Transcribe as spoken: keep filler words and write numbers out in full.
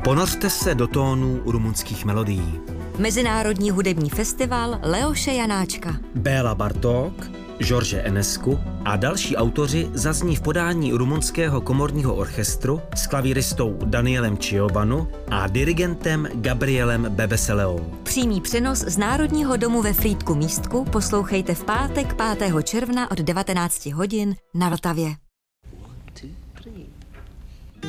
Ponořte se do tónů rumunských melodií. Mezinárodní hudební festival Leoše Janáčka. Béla Bartók, George Enescu a další autoři zazní v podání rumunského komorního orchestru s klavíristou Danielem Ciobanu a dirigentem Gabrielem Bebeseleou. Přímý přenos z Národního domu ve Frýdku Místku poslouchejte v pátek pátého června od devatenácti hodin na Vltavě. One, two, three.